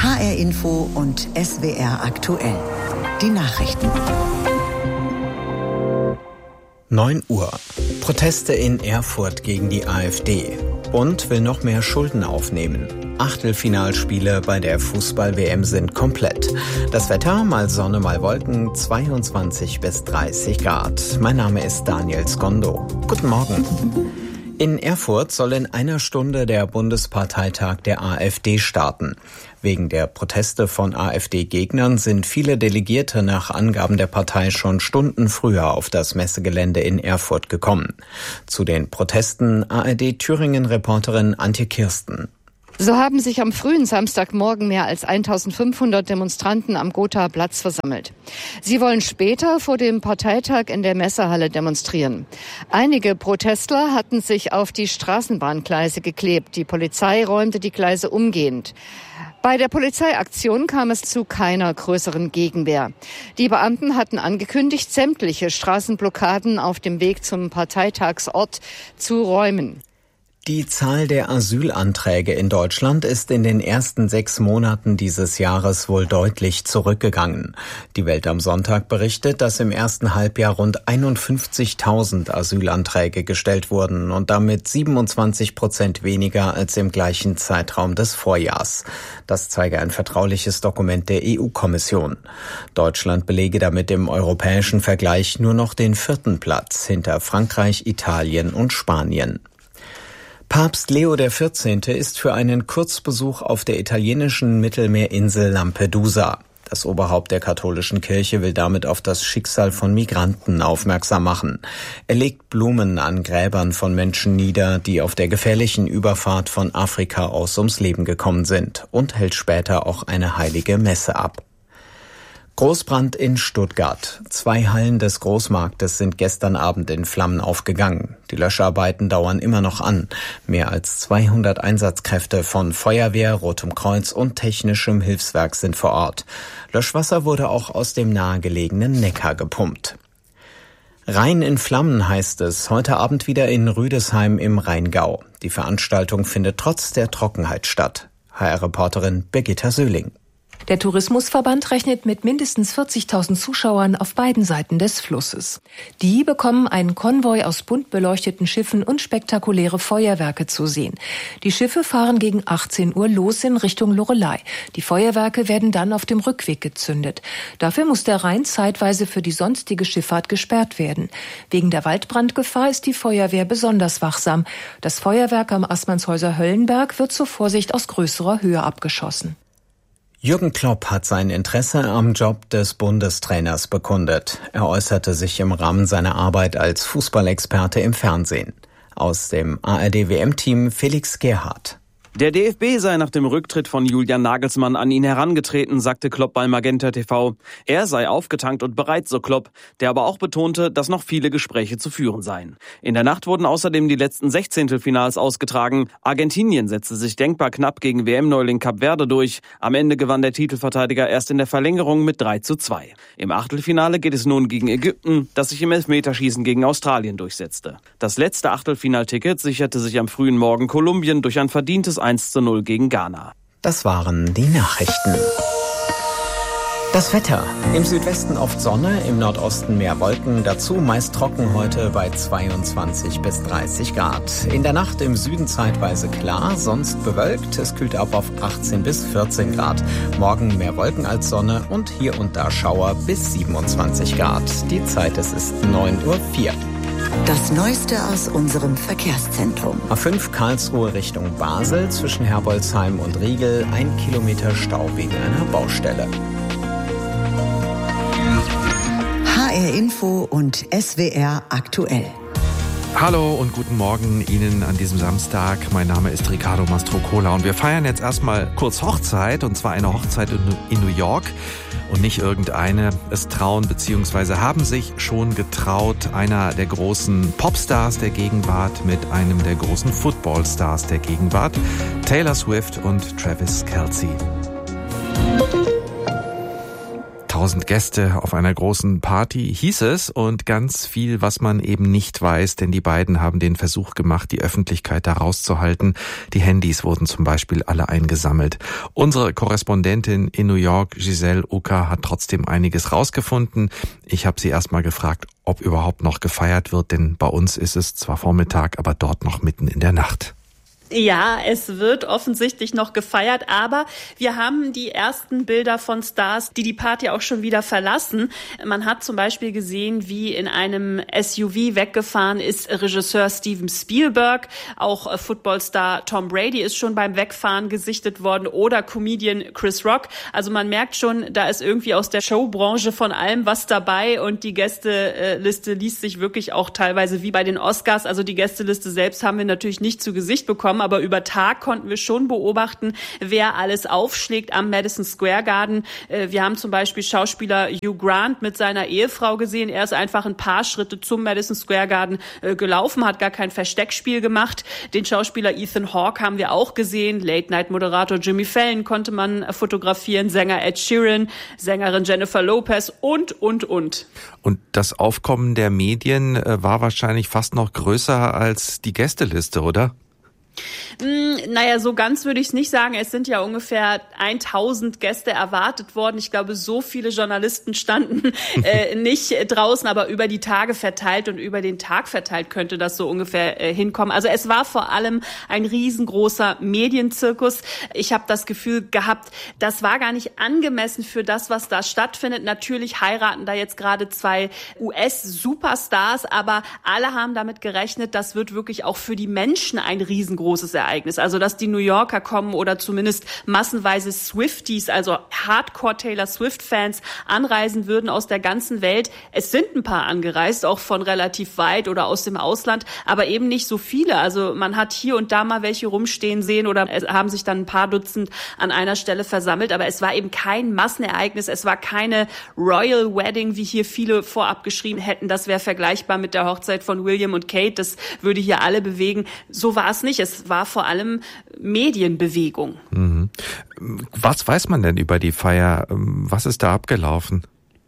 HR Info und SWR aktuell. Die Nachrichten. 9 Uhr. Proteste in Erfurt gegen die AfD. Bund will noch mehr Schulden aufnehmen. Achtelfinalspiele bei der Fußball-WM sind komplett. Das Wetter, mal Sonne, mal Wolken, 22 bis 30 Grad. Mein Name ist Daniel Skondo. Guten Morgen. In Erfurt soll in einer Stunde der Bundesparteitag der AfD starten. Wegen der Proteste von AfD-Gegnern sind viele Delegierte nach Angaben der Partei schon Stunden früher auf das Messegelände in Erfurt gekommen. Zu den Protesten ARD-Thüringen-Reporterin Antje Kirsten. So haben sich am frühen Samstagmorgen mehr als 1500 Demonstranten am Gotha-Platz versammelt. Sie wollen später vor dem Parteitag in der Messehalle demonstrieren. Einige Protestler hatten sich auf die Straßenbahngleise geklebt. Die Polizei räumte die Gleise umgehend. Bei der Polizeiaktion kam es zu keiner größeren Gegenwehr. Die Beamten hatten angekündigt, sämtliche Straßenblockaden auf dem Weg zum Parteitagsort zu räumen. Die Zahl der Asylanträge in Deutschland ist in den ersten 6 Monaten dieses Jahres wohl deutlich zurückgegangen. Die Welt am Sonntag berichtet, dass im ersten Halbjahr rund 51.000 Asylanträge gestellt wurden und damit 27% weniger als im gleichen Zeitraum des Vorjahrs. Das zeige ein vertrauliches Dokument der EU-Kommission. Deutschland belege damit im europäischen Vergleich nur noch den 4. Platz hinter Frankreich, Italien und Spanien. Papst Leo XIV. Ist für einen Kurzbesuch auf der italienischen Mittelmeerinsel Lampedusa. Das Oberhaupt der katholischen Kirche will damit auf das Schicksal von Migranten aufmerksam machen. Er legt Blumen an Gräbern von Menschen nieder, die auf der gefährlichen Überfahrt von Afrika aus ums Leben gekommen sind, und hält später auch eine heilige Messe ab. Großbrand in Stuttgart. 2 Hallen des Großmarktes sind gestern Abend in Flammen aufgegangen. Die Löscharbeiten dauern immer noch an. Mehr als 200 Einsatzkräfte von Feuerwehr, Rotem Kreuz und technischem Hilfswerk sind vor Ort. Löschwasser wurde auch aus dem nahegelegenen Neckar gepumpt. Rhein in Flammen heißt es heute Abend wieder in Rüdesheim im Rheingau. Die Veranstaltung findet trotz der Trockenheit statt. HR-Reporterin Birgitta Söhling. Der Tourismusverband rechnet mit mindestens 40.000 Zuschauern auf beiden Seiten des Flusses. Die bekommen einen Konvoi aus bunt beleuchteten Schiffen und spektakuläre Feuerwerke zu sehen. Die Schiffe fahren gegen 18 Uhr los in Richtung Loreley. Die Feuerwerke werden dann auf dem Rückweg gezündet. Dafür muss der Rhein zeitweise für die sonstige Schifffahrt gesperrt werden. Wegen der Waldbrandgefahr ist die Feuerwehr besonders wachsam. Das Feuerwerk am Assmannshäuser Höllenberg wird zur Vorsicht aus größerer Höhe abgeschossen. Jürgen Klopp hat sein Interesse am Job des Bundestrainers bekundet. Er äußerte sich im Rahmen seiner Arbeit als Fußballexperte im Fernsehen. Aus dem ARD-WM-Team Felix Gerhardt. Der DFB sei nach dem Rücktritt von Julian Nagelsmann an ihn herangetreten, sagte Klopp bei Magenta TV. Er sei aufgetankt und bereit, so Klopp, der aber auch betonte, dass noch viele Gespräche zu führen seien. In der Nacht wurden außerdem die letzten 16. ausgetragen. Argentinien setzte sich denkbar knapp gegen WM-Neuling Kap Verde durch. Am Ende gewann der Titelverteidiger erst in der Verlängerung mit 3:2. Im Achtelfinale geht es nun gegen Ägypten, das sich im Elfmeterschießen gegen Australien durchsetzte. Das letzte Achtelfinalticket sicherte sich am frühen Morgen Kolumbien durch ein verdientes 1:0 gegen Ghana. Das waren die Nachrichten. Das Wetter. Im Südwesten oft Sonne, im Nordosten mehr Wolken, dazu meist trocken heute bei 22 bis 30 Grad. In der Nacht im Süden zeitweise klar, sonst bewölkt. Es kühlt ab auf 18 bis 14 Grad. Morgen mehr Wolken als Sonne und hier und da Schauer bis 27 Grad. Die Zeit, es ist 9:04 Uhr. Das Neueste aus unserem Verkehrszentrum. A5 Karlsruhe Richtung Basel, zwischen Herbolzheim und Riegel, 1 Kilometer Stau wegen einer Baustelle. HR Info und SWR aktuell. Hallo und guten Morgen Ihnen an diesem Samstag. Mein Name ist Riccardo Mastrocola und wir feiern jetzt erstmal kurz Hochzeit, und zwar eine Hochzeit in New York. Und nicht irgendeine. Es trauen bzw. haben sich schon getraut einer der großen Popstars der Gegenwart mit einem der großen Footballstars der Gegenwart, Taylor Swift und Travis Kelce. 1000 Gäste auf einer großen Party, hieß es, und ganz viel, was man eben nicht weiß, denn die beiden haben den Versuch gemacht, die Öffentlichkeit da rauszuhalten. Die Handys wurden zum Beispiel alle eingesammelt. Unsere Korrespondentin in New York, Giselle Ucker, hat trotzdem einiges rausgefunden. Ich habe sie erstmal gefragt, ob überhaupt noch gefeiert wird, denn bei uns ist es zwar Vormittag, aber dort noch mitten in der Nacht. Ja, es wird offensichtlich noch gefeiert, aber wir haben die ersten Bilder von Stars, die Party auch schon wieder verlassen. Man hat zum Beispiel gesehen, wie in einem SUV weggefahren ist Regisseur Steven Spielberg. Auch Footballstar Tom Brady ist schon beim Wegfahren gesichtet worden oder Comedian Chris Rock. Also man merkt schon, da ist irgendwie aus der Showbranche von allem was dabei und die Gästeliste liest sich wirklich auch teilweise wie bei den Oscars. Also die Gästeliste selbst haben wir natürlich nicht zu Gesicht bekommen, aber über Tag konnten wir schon beobachten, wer alles aufschlägt am Madison Square Garden. Wir haben zum Beispiel Schauspieler Hugh Grant mit seiner Ehefrau gesehen. Er ist einfach ein paar Schritte zum Madison Square Garden gelaufen, hat gar kein Versteckspiel gemacht. Den Schauspieler Ethan Hawke haben wir auch gesehen. Late-Night-Moderator Jimmy Fallon konnte man fotografieren, Sänger Ed Sheeran, Sängerin Jennifer Lopez und. Und das Aufkommen der Medien war wahrscheinlich fast noch größer als die Gästeliste, oder? Naja, so ganz würde ich es nicht sagen. Es sind ja ungefähr 1000 Gäste erwartet worden. Ich glaube, so viele Journalisten standen nicht draußen, aber über die Tage verteilt und über den Tag verteilt könnte das so ungefähr hinkommen. Also es war vor allem ein riesengroßer Medienzirkus. Ich habe das Gefühl gehabt, das war gar nicht angemessen für das, was da stattfindet. Natürlich heiraten da jetzt gerade 2 US-Superstars, aber alle haben damit gerechnet, das wird wirklich auch für die Menschen ein riesengroßes Ereignis. Also, dass die New Yorker kommen oder zumindest massenweise Swifties, also Hardcore Taylor Swift-Fans anreisen würden aus der ganzen Welt. Es sind ein paar angereist, auch von relativ weit oder aus dem Ausland, aber eben nicht so viele. Also, man hat hier und da mal welche rumstehen sehen oder es haben sich dann ein paar Dutzend an einer Stelle versammelt, aber es war eben kein Massenereignis. Es war keine Royal Wedding, wie hier viele vorab geschrieben hätten. Das wäre vergleichbar mit der Hochzeit von William und Kate. Das würde hier alle bewegen. So war es nicht. Es war vor allem Medienbewegung. Mhm. Was weiß man denn über die Feier? Was ist da abgelaufen?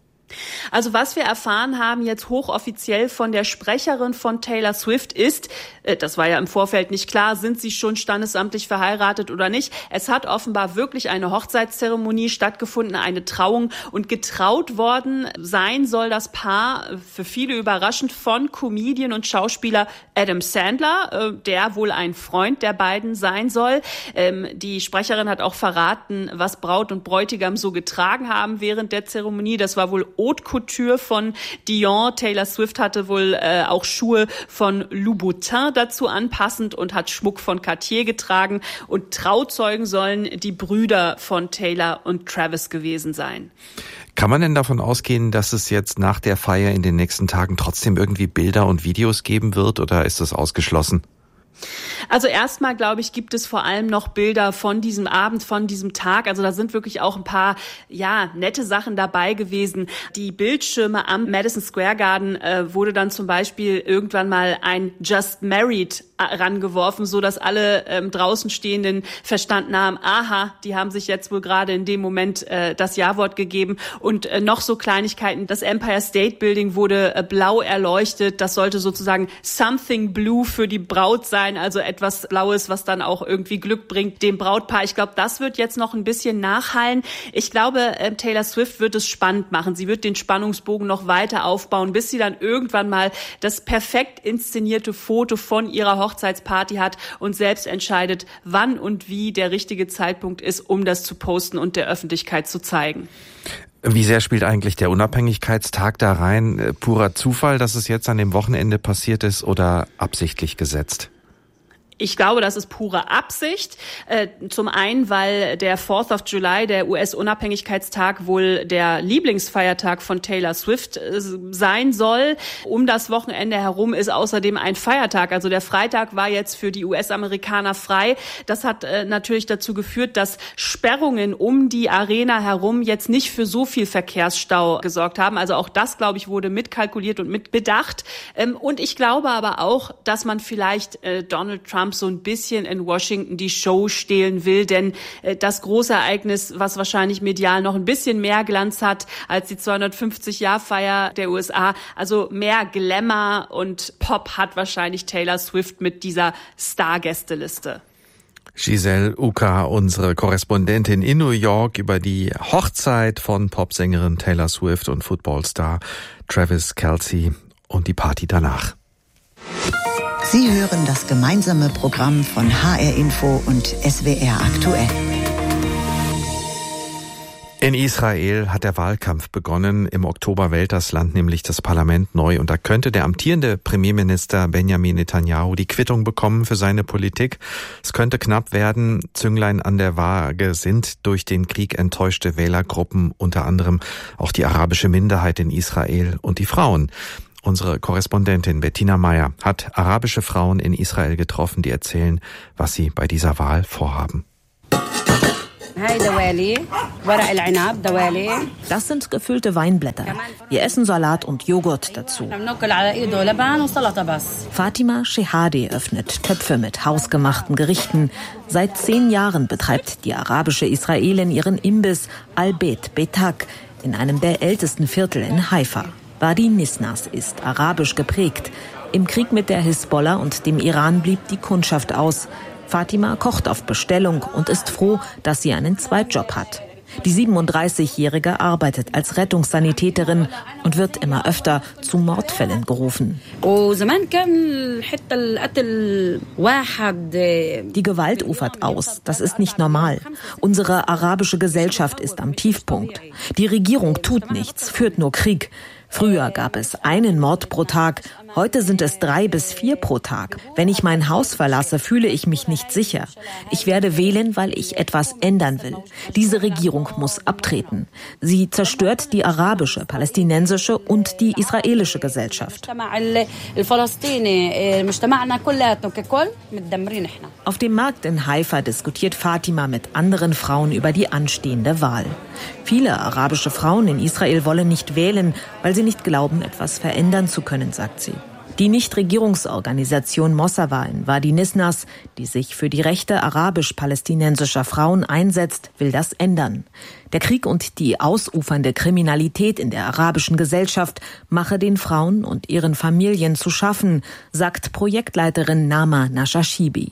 Also was wir erfahren haben jetzt hochoffiziell von der Sprecherin von Taylor Swift ist, das war ja im Vorfeld nicht klar, sind sie schon standesamtlich verheiratet oder nicht. Es hat offenbar wirklich eine Hochzeitszeremonie stattgefunden, eine Trauung, und getraut worden sein soll das Paar, für viele überraschend, von Comedian und Schauspieler Adam Sandler, der wohl ein Freund der beiden sein soll. Die Sprecherin hat auch verraten, was Braut und Bräutigam so getragen haben während der Zeremonie. Das war wohl Haute Couture von Dior. Taylor Swift hatte wohl auch Schuhe von Louboutin dazu anpassend und hat Schmuck von Cartier getragen. Und Trauzeugen sollen die Brüder von Taylor und Travis gewesen sein. Kann man denn davon ausgehen, dass es jetzt nach der Feier in den nächsten Tagen trotzdem irgendwie Bilder und Videos geben wird, oder ist das ausgeschlossen? Also erstmal, glaube ich, gibt es vor allem noch Bilder von diesem Abend, von diesem Tag. Also da sind wirklich auch ein paar, nette Sachen dabei gewesen. Die Bildschirme am Madison Square Garden wurde dann zum Beispiel irgendwann mal ein Just Married rangeworfen, so dass alle draußen Stehenden verstanden haben, aha, die haben sich jetzt wohl gerade in dem Moment das Ja-Wort gegeben. Und noch so Kleinigkeiten. Das Empire State Building wurde blau erleuchtet. Das sollte sozusagen something blue für die Braut sein, also etwas Blaues, was dann auch irgendwie Glück bringt dem Brautpaar. Ich glaube, das wird jetzt noch ein bisschen nachhallen. Ich glaube, Taylor Swift wird es spannend machen. Sie wird den Spannungsbogen noch weiter aufbauen, bis sie dann irgendwann mal das perfekt inszenierte Foto von ihrer Hochzeitsparty hat und selbst entscheidet, wann und wie der richtige Zeitpunkt ist, um das zu posten und der Öffentlichkeit zu zeigen. Wie sehr spielt eigentlich der Unabhängigkeitstag da rein? Purer Zufall, dass es jetzt an dem Wochenende passiert ist, oder absichtlich gesetzt? Ich glaube, das ist pure Absicht. Zum einen, weil der 4th of July, der US-Unabhängigkeitstag, wohl der Lieblingsfeiertag von Taylor Swift sein soll. Um das Wochenende herum ist außerdem ein Feiertag. Also der Freitag war jetzt für die US-Amerikaner frei. Das hat natürlich dazu geführt, dass Sperrungen um die Arena herum jetzt nicht für so viel Verkehrsstau gesorgt haben. Also auch das, glaube ich, wurde mitkalkuliert und mitbedacht. Und ich glaube aber auch, dass man vielleicht Donald Trump Trump so ein bisschen in Washington die Show stehlen will. Denn das große Ereignis, was wahrscheinlich medial noch ein bisschen mehr Glanz hat als die 250-Jahr-Feier der USA, also mehr Glamour und Pop hat wahrscheinlich Taylor Swift mit dieser Star-Gästeliste. Giselle Uka, unsere Korrespondentin in New York, über die Hochzeit von Popsängerin Taylor Swift und Footballstar Travis Kelce und die Party danach. Sie hören das gemeinsame Programm von HR Info und SWR aktuell. In Israel hat der Wahlkampf begonnen. Im Oktober wählt das Land nämlich das Parlament neu. Und da könnte der amtierende Premierminister Benjamin Netanyahu die Quittung bekommen für seine Politik. Es könnte knapp werden. Zünglein an der Waage sind durch den Krieg enttäuschte Wählergruppen, unter anderem auch die arabische Minderheit in Israel und die Frauen. Unsere Korrespondentin Bettina Meyer hat arabische Frauen in Israel getroffen, die erzählen, was sie bei dieser Wahl vorhaben. Das sind gefüllte Weinblätter. Wir essen Salat und Joghurt dazu. Fatima Shehadi öffnet Töpfe mit hausgemachten Gerichten. Seit 10 Jahren betreibt die arabische Israelin ihren Imbiss Al-Bet Betak in einem der ältesten Viertel in Haifa. Wadi Nisnas ist arabisch geprägt. Im Krieg mit der Hisbollah und dem Iran blieb die Kundschaft aus. Fatima kocht auf Bestellung und ist froh, dass sie einen Zweitjob hat. Die 37-Jährige arbeitet als Rettungssanitäterin und wird immer öfter zu Mordfällen gerufen. Die Gewalt ufert aus. Das ist nicht normal. Unsere arabische Gesellschaft ist am Tiefpunkt. Die Regierung tut nichts, führt nur Krieg. Früher gab es einen Mord pro Tag, heute sind es 3 bis 4 pro Tag. Wenn ich mein Haus verlasse, fühle ich mich nicht sicher. Ich werde wählen, weil ich etwas ändern will. Diese Regierung muss abtreten. Sie zerstört die arabische, palästinensische und die israelische Gesellschaft. Auf dem Markt in Haifa diskutiert Fatima mit anderen Frauen über die anstehende Wahl. Viele arabische Frauen in Israel wollen nicht wählen, weil sie nicht glauben, etwas verändern zu können, sagt sie. Die Nichtregierungsorganisation Mosawa in Wadi Nisnas, die sich für die Rechte arabisch-palästinensischer Frauen einsetzt, will das ändern. Der Krieg und die ausufernde Kriminalität in der arabischen Gesellschaft mache den Frauen und ihren Familien zu schaffen, sagt Projektleiterin Nama Nashashibi.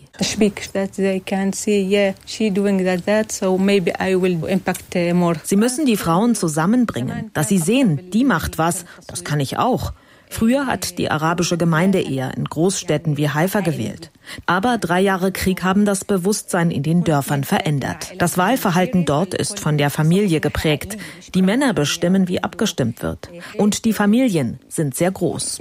Sie müssen die Frauen zusammenbringen, dass sie sehen, die macht was, das kann ich auch. Früher hat die arabische Gemeinde eher in Großstädten wie Haifa gewählt. Aber 3 Jahre Krieg haben das Bewusstsein in den Dörfern verändert. Das Wahlverhalten dort ist von der Familie geprägt. Die Männer bestimmen, wie abgestimmt wird. Und die Familien sind sehr groß.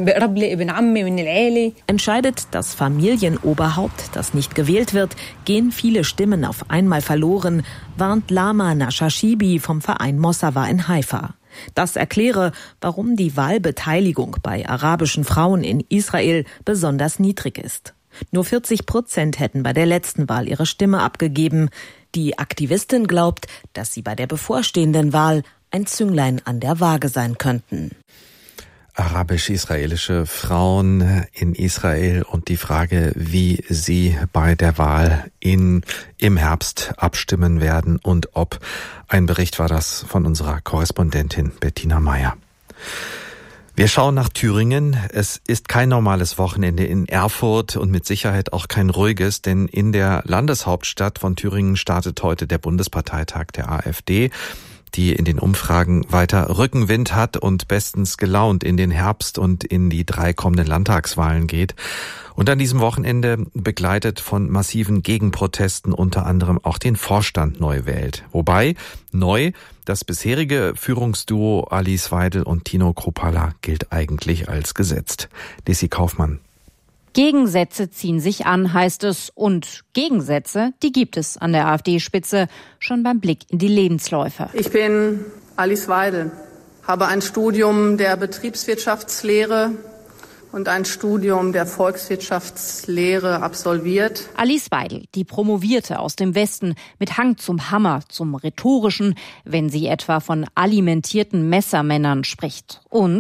Entscheidet das Familienoberhaupt, das nicht gewählt wird, gehen viele Stimmen auf einmal verloren, warnt Lama Nashashibi vom Verein Mosawa in Haifa. Das erkläre, warum die Wahlbeteiligung bei arabischen Frauen in Israel besonders niedrig ist. Nur 40% hätten bei der letzten Wahl ihre Stimme abgegeben. Die Aktivistin glaubt, dass sie bei der bevorstehenden Wahl ein Zünglein an der Waage sein könnten. Arabisch-israelische Frauen in Israel und die Frage, wie sie bei der Wahl im Herbst abstimmen werden und ob. Ein Bericht war das von unserer Korrespondentin Bettina Meyer. Wir schauen nach Thüringen. Es ist kein normales Wochenende in Erfurt und mit Sicherheit auch kein ruhiges, denn in der Landeshauptstadt von Thüringen startet heute der Bundesparteitag der AfD, die in den Umfragen weiter Rückenwind hat und bestens gelaunt in den Herbst und in die 3 kommenden Landtagswahlen geht. Und an diesem Wochenende begleitet von massiven Gegenprotesten unter anderem auch den Vorstand neu wählt. Wobei neu das bisherige Führungsduo Alice Weidel und Tino Kruppalla gilt eigentlich als gesetzt. Lissy Kaufmann. Gegensätze ziehen sich an, heißt es. Und Gegensätze, die gibt es an der AfD-Spitze, schon beim Blick in die Lebensläufe. Ich bin Alice Weidel, habe ein Studium der Betriebswirtschaftslehre und ein Studium der Volkswirtschaftslehre absolviert. Alice Weidel, die Promovierte aus dem Westen, mit Hang zum Hammer, zum Rhetorischen, wenn sie etwa von alimentierten Messermännern spricht. Und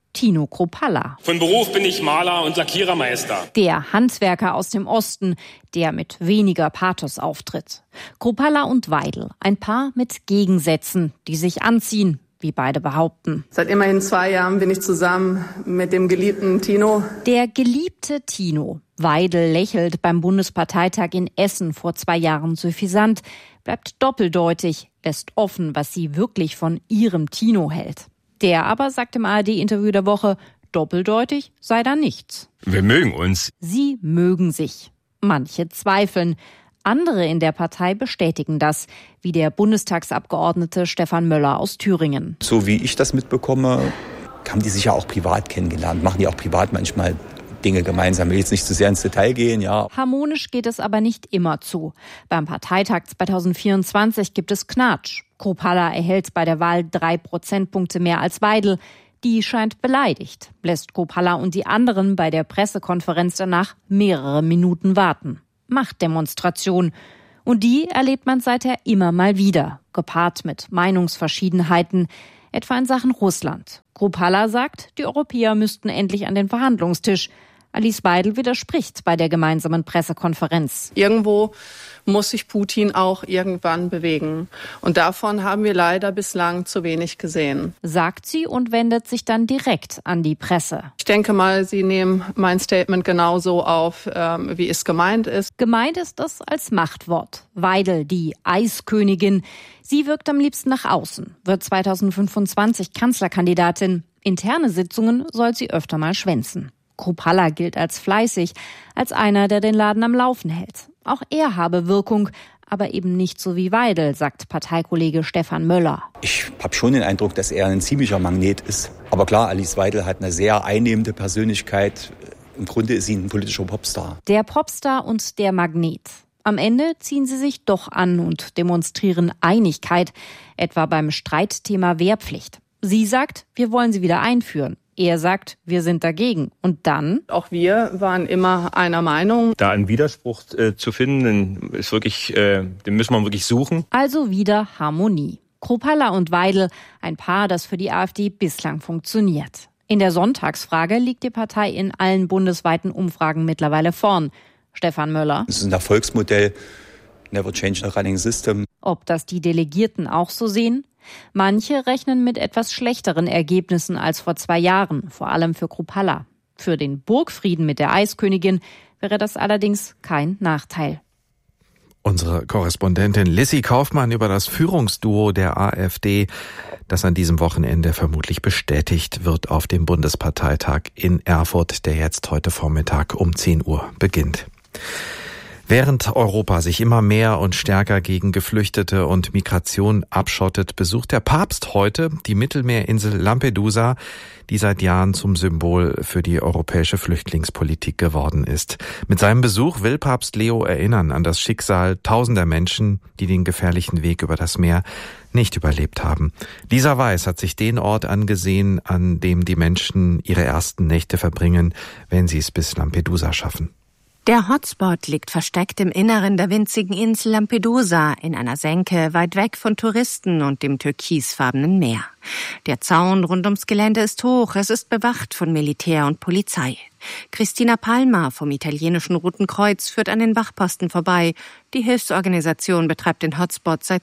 Tino Kruppalla. Von Beruf bin ich Maler und Lackierermeister. Der Handwerker aus dem Osten, der mit weniger Pathos auftritt. Kruppalla und Weidel, ein Paar mit Gegensätzen, die sich anziehen, wie beide behaupten. Seit immerhin 2 Jahren bin ich zusammen mit dem geliebten Tino. Der geliebte Tino. Weidel lächelt beim Bundesparteitag in Essen vor 2 Jahren suffisant, bleibt doppeldeutig, lässt offen, was sie wirklich von ihrem Tino hält. Der aber sagt im ARD-Interview der Woche, doppeldeutig sei da nichts. Wir mögen uns. Sie mögen sich. Manche zweifeln. Andere in der Partei bestätigen das, wie der Bundestagsabgeordnete Stefan Möller aus Thüringen. So wie ich das mitbekomme, haben die sich ja auch privat kennengelernt, machen die auch privat manchmal Dinge gemeinsam. Ich will jetzt nicht zu sehr ins Detail gehen, ja. Harmonisch geht es aber nicht immer zu. Beim Parteitag 2024 gibt es Knatsch. Kruppalla erhält bei der Wahl 3 Prozentpunkte mehr als Weidel. Die scheint beleidigt, lässt Kruppalla und die anderen bei der Pressekonferenz danach mehrere Minuten warten. Machtdemonstration. Und die erlebt man seither immer mal wieder, gepaart mit Meinungsverschiedenheiten, etwa in Sachen Russland. Kruppalla sagt, die Europäer müssten endlich an den Verhandlungstisch. Alice Weidel widerspricht bei der gemeinsamen Pressekonferenz. Irgendwo muss sich Putin auch irgendwann bewegen. Und davon haben wir leider bislang zu wenig gesehen. Sagt sie und wendet sich dann direkt an die Presse. Ich denke mal, Sie nehmen mein Statement genauso auf, wie es gemeint ist. Gemeint ist es als Machtwort. Weidel, die Eiskönigin. Sie wirkt am liebsten nach außen, wird 2025 Kanzlerkandidatin. Interne Sitzungen soll sie öfter mal schwänzen. Kruppalla gilt als fleißig, als einer, der den Laden am Laufen hält. Auch er habe Wirkung, aber eben nicht so wie Weidel, sagt Parteikollege Stefan Möller. Ich habe schon den Eindruck, dass er ein ziemlicher Magnet ist. Aber klar, Alice Weidel hat eine sehr einnehmende Persönlichkeit. Im Grunde ist sie ein politischer Popstar. Der Popstar und der Magnet. Am Ende ziehen sie sich doch an und demonstrieren Einigkeit, etwa beim Streitthema Wehrpflicht. Sie sagt, wir wollen sie wieder einführen. Er sagt, wir sind dagegen. Und dann? Auch wir waren immer einer Meinung. Da einen Widerspruch zu finden, ist wirklich, den müssen wir wirklich suchen. Also wieder Harmonie. Kruppalla und Weidel, ein Paar, das für die AfD bislang funktioniert. In der Sonntagsfrage liegt die Partei in allen bundesweiten Umfragen mittlerweile vorn. Stefan Möller. Es ist ein Erfolgsmodell. Never change the running system. Ob das die Delegierten auch so sehen? Manche rechnen mit etwas schlechteren Ergebnissen als vor 2 Jahren, vor allem für Kruppalla. Für den Burgfrieden mit der Eiskönigin wäre das allerdings kein Nachteil. Unsere Korrespondentin Lissy Kaufmann über das Führungsduo der AfD, das an diesem Wochenende vermutlich bestätigt wird auf dem Bundesparteitag in Erfurt, der jetzt heute Vormittag um 10 Uhr beginnt. Während Europa sich immer mehr und stärker gegen Geflüchtete und Migration abschottet, besucht der Papst heute die Mittelmeerinsel Lampedusa, die seit Jahren zum Symbol für die europäische Flüchtlingspolitik geworden ist. Mit seinem Besuch will Papst Leo erinnern an das Schicksal tausender Menschen, die den gefährlichen Weg über das Meer nicht überlebt haben. Lisa Weiß hat sich den Ort angesehen, an dem die Menschen ihre ersten Nächte verbringen, wenn sie es bis Lampedusa schaffen. Der Hotspot liegt versteckt im Inneren der winzigen Insel Lampedusa, in einer Senke weit weg von Touristen und dem türkisfarbenen Meer. Der Zaun rund ums Gelände ist hoch, es ist bewacht von Militär und Polizei. Cristina Palma vom italienischen Roten Kreuz führt an den Wachposten vorbei. Die Hilfsorganisation betreibt den Hotspot seit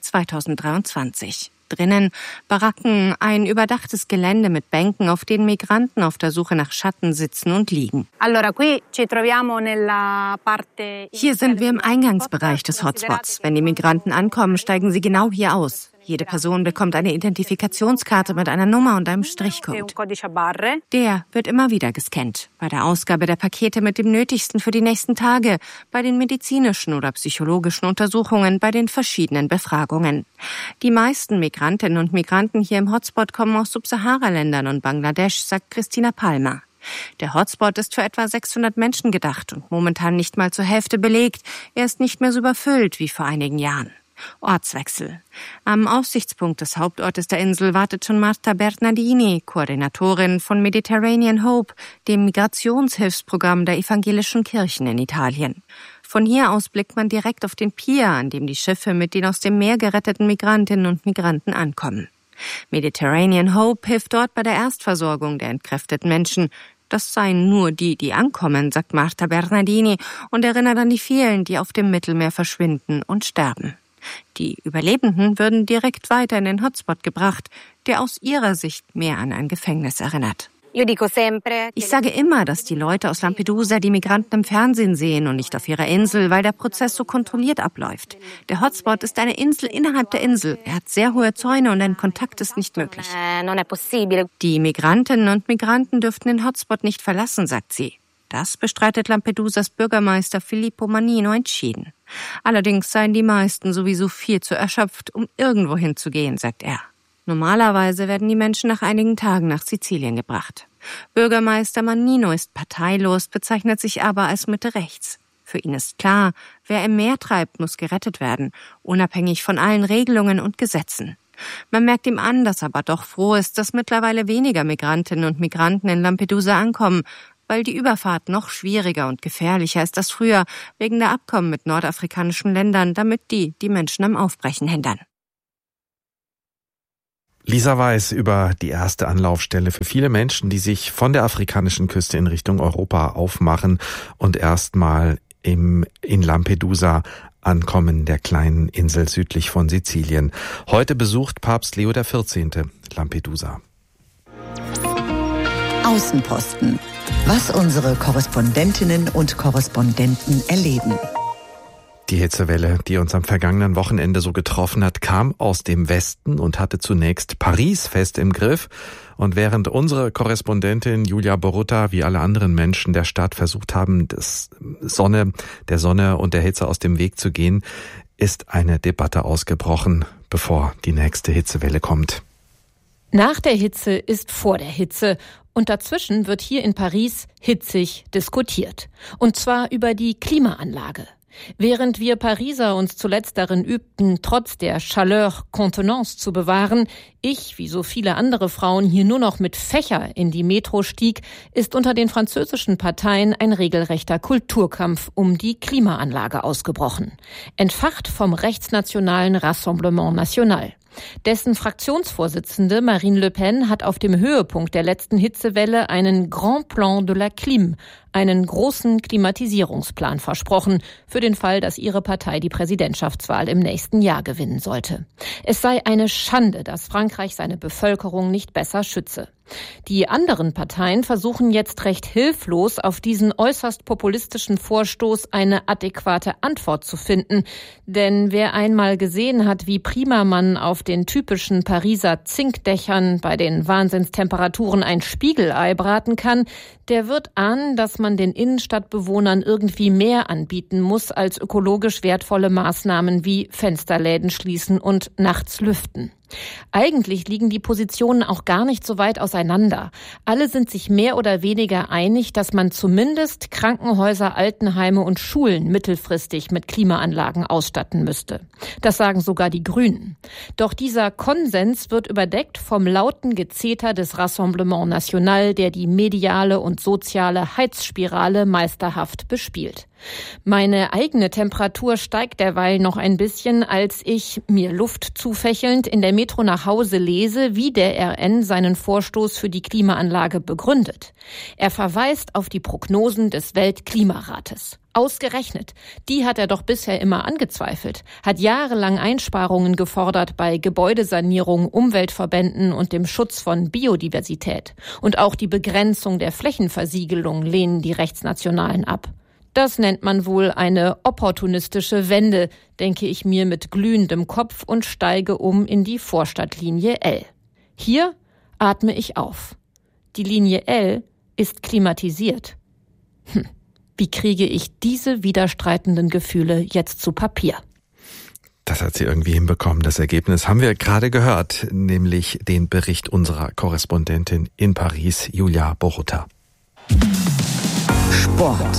2023. Drinnen Baracken, ein überdachtes Gelände mit Bänken, auf denen Migranten auf der Suche nach Schatten sitzen und liegen. Hier sind wir im Eingangsbereich des Hotspots. Wenn die Migranten ankommen, steigen sie genau hier aus. Jede Person bekommt eine Identifikationskarte mit einer Nummer und einem Strichcode. Der wird immer wieder gescannt. Bei der Ausgabe der Pakete mit dem Nötigsten für die nächsten Tage, bei den medizinischen oder psychologischen Untersuchungen, bei den verschiedenen Befragungen. Die meisten Migrantinnen und Migranten hier im Hotspot kommen aus Subsahara-Ländern und Bangladesch, sagt Cristina Palma. Der Hotspot ist für etwa 600 Menschen gedacht und momentan nicht mal zur Hälfte belegt. Er ist nicht mehr so überfüllt wie vor einigen Jahren. Ortswechsel. Am Aussichtspunkt des Hauptortes der Insel wartet schon Marta Bernardini, Koordinatorin von Mediterranean Hope, dem Migrationshilfsprogramm der evangelischen Kirchen in Italien. Von hier aus blickt man direkt auf den Pier, an dem die Schiffe mit den aus dem Meer geretteten Migrantinnen und Migranten ankommen. Mediterranean Hope hilft dort bei der Erstversorgung der entkräfteten Menschen. Das seien nur die, die ankommen, sagt Marta Bernardini und erinnert an die vielen, die auf dem Mittelmeer verschwinden und sterben. Die Überlebenden würden direkt weiter in den Hotspot gebracht, der aus ihrer Sicht mehr an ein Gefängnis erinnert. Ich sage immer, dass die Leute aus Lampedusa die Migranten im Fernsehen sehen und nicht auf ihrer Insel, weil der Prozess so kontrolliert abläuft. Der Hotspot ist eine Insel innerhalb der Insel. Er hat sehr hohe Zäune und ein Kontakt ist nicht möglich. Die Migrantinnen und Migranten dürften den Hotspot nicht verlassen, sagt sie. Das bestreitet Lampedusas Bürgermeister Filippo Mannino entschieden. Allerdings seien die meisten sowieso viel zu erschöpft, um irgendwo hinzugehen, sagt er. Normalerweise werden die Menschen nach einigen Tagen nach Sizilien gebracht. Bürgermeister Mannino ist parteilos, bezeichnet sich aber als Mitte rechts. Für ihn ist klar, wer im Meer treibt, muss gerettet werden, unabhängig von allen Regelungen und Gesetzen. Man merkt ihm an, dass er aber doch froh ist, dass mittlerweile weniger Migrantinnen und Migranten in Lampedusa ankommen, weil die Überfahrt noch schwieriger und gefährlicher ist als früher, wegen der Abkommen mit nordafrikanischen Ländern, damit die Menschen am Aufbrechen hindern. Lisa Weiß über die erste Anlaufstelle für viele Menschen, die sich von der afrikanischen Küste in Richtung Europa aufmachen und erstmal in Lampedusa ankommen, der kleinen Insel südlich von Sizilien. Heute besucht Papst Leo XIV. Lampedusa. Außenposten. Was unsere Korrespondentinnen und Korrespondenten erleben. Die Hitzewelle, die uns am vergangenen Wochenende so getroffen hat, kam aus dem Westen und hatte zunächst Paris fest im Griff. Und während unsere Korrespondentin Julia Borutta wie alle anderen Menschen der Stadt versucht haben, der Sonne und der Hitze aus dem Weg zu gehen, ist eine Debatte ausgebrochen, bevor die nächste Hitzewelle kommt. Nach der Hitze ist vor der Hitze. Und dazwischen wird hier in Paris hitzig diskutiert. Und zwar über die Klimaanlage. Während wir Pariser uns zuletzt darin übten, trotz der Chaleur Contenance zu bewahren, ich, wie so viele andere Frauen, hier nur noch mit Fächer in die Metro stieg, ist unter den französischen Parteien ein regelrechter Kulturkampf um die Klimaanlage ausgebrochen. Entfacht vom rechtsnationalen Rassemblement National. Dessen Fraktionsvorsitzende Marine Le Pen hat auf dem Höhepunkt der letzten Hitzewelle einen Grand Plan de la Clim, einen großen Klimatisierungsplan versprochen, für den Fall, dass ihre Partei die Präsidentschaftswahl im nächsten Jahr gewinnen sollte. Es sei eine Schande, dass Frankreich seine Bevölkerung nicht besser schütze. Die anderen Parteien versuchen jetzt recht hilflos, auf diesen äußerst populistischen Vorstoß eine adäquate Antwort zu finden. Denn wer einmal gesehen hat, wie prima man auf den typischen Pariser Zinkdächern bei den Wahnsinnstemperaturen ein Spiegelei braten kann, der wird ahnen, dass man den Innenstadtbewohnern irgendwie mehr anbieten muss als ökologisch wertvolle Maßnahmen wie Fensterläden schließen und nachts lüften. Eigentlich liegen die Positionen auch gar nicht so weit auseinander. Alle sind sich mehr oder weniger einig, dass man zumindest Krankenhäuser, Altenheime und Schulen mittelfristig mit Klimaanlagen ausstatten müsste. Das sagen sogar die Grünen. Doch dieser Konsens wird überdeckt vom lauten Gezeter des Rassemblement National, der die mediale und soziale Heizspirale meisterhaft bespielt. Meine eigene Temperatur steigt derweil noch ein bisschen, als ich, mir Luft zufächelnd, in der Metro nach Hause lese, wie der RN seinen Vorstoß für die Klimaanlage begründet. Er verweist auf die Prognosen des Weltklimarates. Ausgerechnet, die hat er doch bisher immer angezweifelt, hat jahrelang Einsparungen gefordert bei Gebäudesanierung, Umweltverbänden und dem Schutz von Biodiversität. Und auch die Begrenzung der Flächenversiegelung lehnen die Rechtsnationalen ab. Das nennt man wohl eine opportunistische Wende, denke ich mir mit glühendem Kopf und steige um in die Vorstadtlinie L. Hier atme ich auf. Die Linie L ist klimatisiert. Wie kriege ich diese widerstreitenden Gefühle jetzt zu Papier? Das hat sie irgendwie hinbekommen. Das Ergebnis haben wir gerade gehört, nämlich den Bericht unserer Korrespondentin in Paris, Julia Borutta. Sport.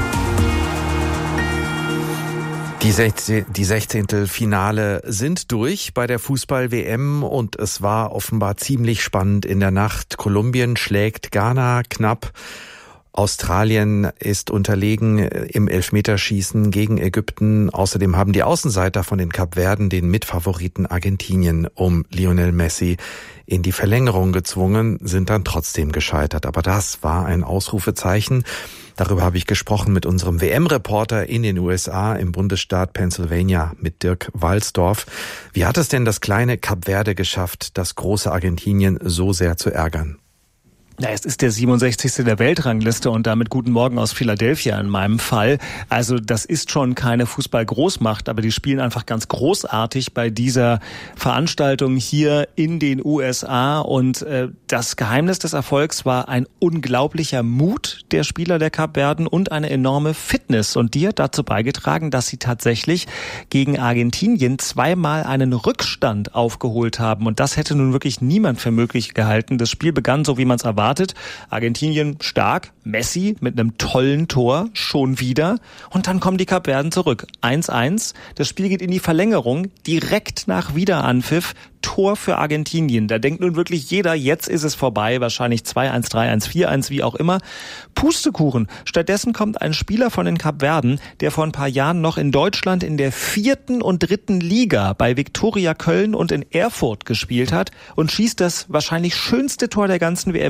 Die 16. Finale sind durch bei der Fußball-WM und es war offenbar ziemlich spannend in der Nacht. Kolumbien schlägt Ghana knapp Australien ist unterlegen im Elfmeterschießen gegen Ägypten. Außerdem haben die Außenseiter von den Kapverden den Mitfavoriten Argentinien um Lionel Messi in die Verlängerung gezwungen, sind dann trotzdem gescheitert. Aber das war ein Ausrufezeichen. Darüber habe ich gesprochen mit unserem WM-Reporter in den USA im Bundesstaat Pennsylvania mit Dirk Walsdorf. Wie hat es denn das kleine Kap Verde geschafft, das große Argentinien so sehr zu ärgern? Ja, es ist der 67. der Weltrangliste und damit guten Morgen aus Philadelphia in meinem Fall. Also das ist schon keine Fußball-Großmacht, aber die spielen einfach ganz großartig bei dieser Veranstaltung hier in den USA. Und das Geheimnis des Erfolgs war ein unglaublicher Mut der Spieler der Kapverden und eine enorme Fitness. Und die hat dazu beigetragen, dass sie tatsächlich gegen Argentinien zweimal einen Rückstand aufgeholt haben. Und das hätte nun wirklich niemand für möglich gehalten. Das Spiel begann so, wie man es erwartet. Argentinien stark, Messi mit einem tollen Tor, schon wieder. Und dann kommen die Kapverden zurück. 1-1. Das Spiel geht in die Verlängerung, direkt nach Wiederanpfiff. Tor für Argentinien. Da denkt nun wirklich jeder, jetzt ist es vorbei. Wahrscheinlich 2-1, 3-1, 4-1, wie auch immer. Pustekuchen. Stattdessen kommt ein Spieler von den Kapverden, der vor ein paar Jahren noch in Deutschland in der 4. und 3. Liga bei Viktoria Köln und in Erfurt gespielt hat und schießt das wahrscheinlich schönste Tor der ganzen WM